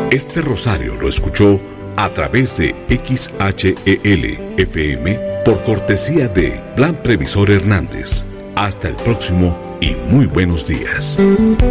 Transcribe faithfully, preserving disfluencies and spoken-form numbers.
Este rosario lo escuchó a través de X H E L F M por cortesía de Plan Previsor Hernández. Hasta el próximo y muy buenos días.